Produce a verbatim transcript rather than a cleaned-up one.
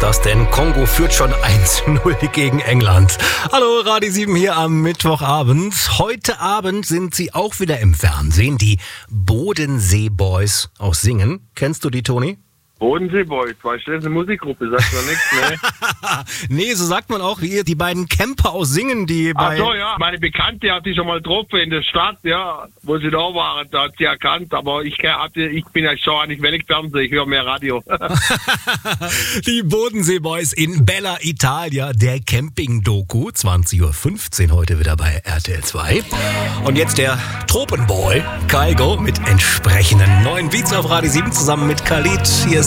das denn? Kongo führt schon eins zu null gegen England. Hallo, Radio sieben hier am Mittwochabend. Heute Abend sind sie auch wieder im Fernsehen, die Bodensee Boys aus Singen. Kennst du die, Toni? Bodensee Boys, weißt du, das ist eine Musikgruppe, sagt man nichts, ne? Nee, so sagt man auch, wie die beiden Camper aus Singen, die bei... Ach so, ja, meine Bekannte hat die schon mal getroffen in der Stadt, ja, wo sie da waren, da hat sie erkannt, aber ich, hatte, ich bin ja schon nicht wenig Fernsehen, ich höre mehr Radio. Die Bodensee Boys in Bella Italia, der Camping-Doku, zwanzig Uhr fünfzehn heute wieder bei R T L zwei. Und jetzt der Tropenboy, Kygo, mit entsprechenden neuen Beats auf Radio sieben zusammen mit Khalid. Hier